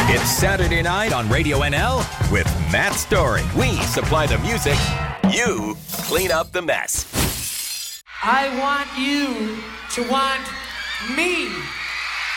It's Saturday night on Radio NL with Matt Story. We supply the music. You clean up the mess. I want you to want me.